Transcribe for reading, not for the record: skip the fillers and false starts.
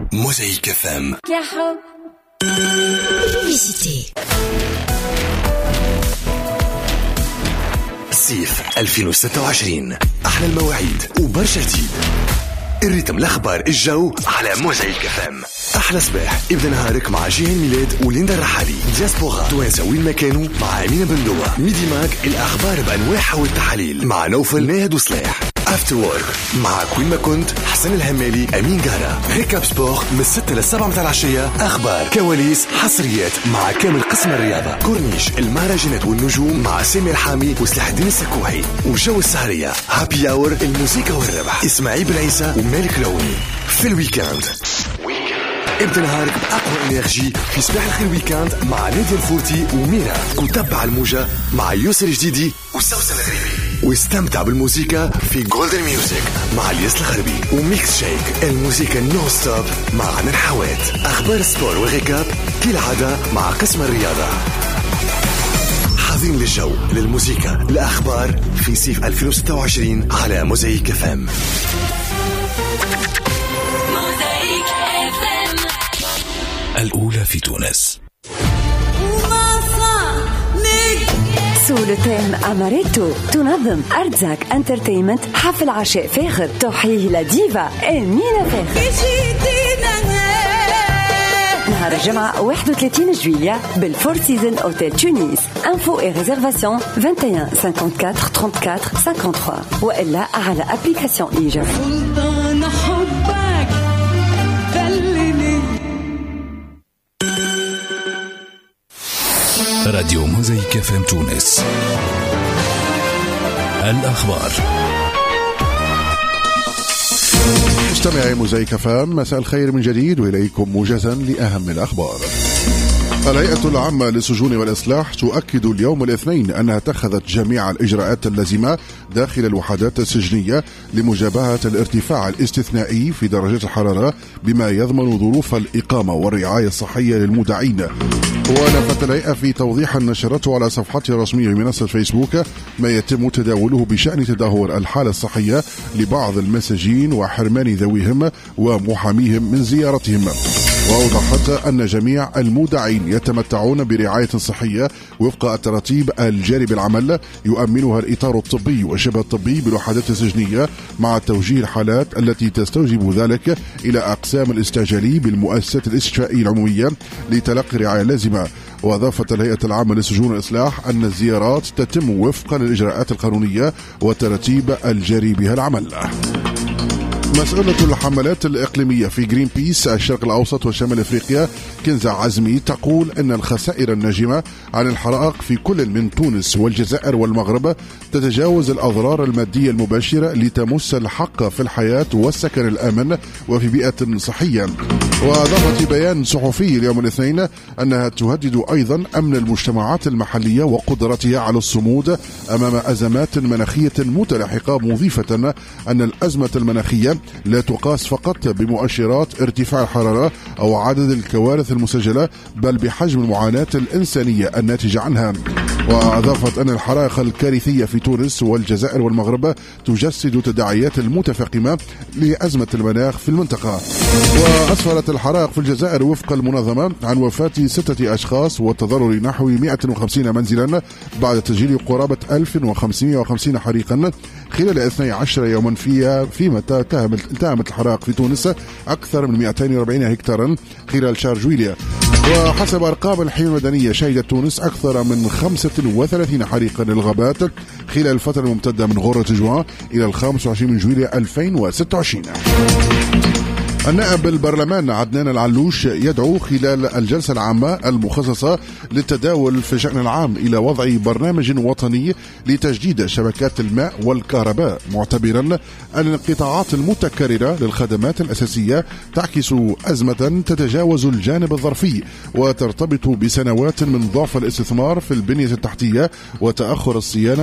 Mosaïque FM. Publicité. صيف 2026 أحلى المواعيد وبرشا جديد. الريتم الأخبار الجو على موزايك فام. أحلى صباح ابدأ نهارك مع جيهان ميلاد وليندا الرحالي. دياسبورا توانسة وين ما كانوا مع أمينة بندوة. ميدي ماك الأخبار بأنواعها والتحاليل مع نوفل ناهد وصلاح. افتر وورك مع كوين ما كنت حسن الهمالي أمين جارة. ريكاب سبور من 6 ل 7 متاع العشية. أخبار كواليس حصريات مع كامل قسم الرياضة. كورنيش المهرجانات والنجوم مع سامي الحامي وسلاح الدين السكوحي. وجو السهرية هابي اور الموسيقى والربح إسماعيل بن عيسى ومالك لوني. في الويكاند ابدأ نهارك بأقوى انرجي في صباح الخير ويكاند مع نادية الفورتي وميرا. وتبع الموجة مع يوسر جديدي وسوسن الغريبي. واستمتع بالموسيقى في جولدن ميوزك مع الياس الخربي. وميكس شيك الموسيقى نو ستوب مع عن الحوات. أخبار السبور وغيكاب كالعادة مع قسم الرياضة. حاضرين للجو للموسيقى الأخبار في صيف 2026 على موزايك فام. الأولى في تونس. سولتين أماريتو تنظم أرتزاك انترتينمنت حفل عشاء فاخر تحييه لديفا أمينة فاخر نهار الجمعة 31 جويلية بالفور سيزن أوتيل تونس. انفو اي ريزرفاسيون 21 54 34 53 وإلا على أبليكاسيون إيجا. راديو موزايك فام تونس. الأخبار. مستمعي موزايك فام، مساء الخير من جديد وإليكم موجزا لأهم الأخبار. الهيئة العامة للسجون والإصلاح تؤكد اليوم الاثنين أنها اتخذت جميع الإجراءات اللازمة داخل الوحدات السجنية لمجابهة الارتفاع الاستثنائي في درجات الحرارة بما يضمن ظروف الإقامة والرعاية الصحية للمودعين. ونفت الهيئة في توضيح نشرته على صفحتها الرسمية بمنصة فيسبوك ما يتم تداوله بشأن تدهور الحالة الصحية لبعض المساجين وحرمان ذويهم ومحاميهم من زيارتهم. وأوضحت أن جميع المودعين يتمتعون برعاية صحية وفق التراتيب الجاري بالعمل يؤمنها الإطار الطبي والشبه الطبي بالوحدات السجنية مع توجيه الحالات التي تستوجب ذلك إلى أقسام الاستعجالي بالمؤسسات الاستشفائية العمومية لتلقي رعاية لازمة. وأضافت الهيئة العامة للسجون والإصلاح أن الزيارات تتم وفقا للإجراءات القانونية والتراتيب الجاري بها العمل. مسؤولة الحملات الإقليمية في جرين بيس الشرق الأوسط وشمال أفريقيا كنزة عزمي تقول أن الخسائر الناجمة عن الحرائق في كل من تونس والجزائر والمغرب تتجاوز الأضرار المادية المباشرة لتمس الحق في الحياة والسكن الآمن وفي بيئة صحية. وأضافت في بيان صحفي اليوم الاثنين أنها تهدد أيضا أمن المجتمعات المحلية وقدرتها على الصمود أمام أزمات مناخية متلاحقة، مضيفة أن الأزمة المناخية لا تقاس فقط بمؤشرات ارتفاع الحرارة أو عدد الكوارث المسجلة بل بحجم المعاناة الإنسانية الناتجة عنها. وأضافت أن الحرائق الكارثية في تونس والجزائر والمغرب تجسد تداعيات المتفاقمة لأزمة المناخ في المنطقة. وأسفرت الحرائق في الجزائر وفق المنظمة عن وفاة 6 أشخاص وتضرر نحو 150 منزلا بعد تسجيل قرابة 1550 حريقا خلال 12 يوما فيما التهمت الحرائق في تونس أكثر من 240 هكتارا خلال شهر جويلية. وحسب أرقام الحماية المدنية شهدت تونس أكثر من 35 حريقا للغابات خلال الفترة الممتدة من غورة جوان إلى 25 من جويلية 2026. النائب بالبرلمان عدنان العلوش يدعو خلال الجلسة العامة المخصصة للتداول في الشأن العام إلى وضع برنامج وطني لتجديد شبكات الماء والكهرباء، معتبرا أن الانقطاعات المتكررة للخدمات الأساسية تعكس أزمة تتجاوز الجانب الظرفي وترتبط بسنوات من ضعف الاستثمار في البنية التحتية وتأخر الصيانة